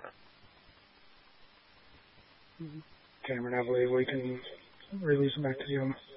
Cameron, I believe we can release it back to you.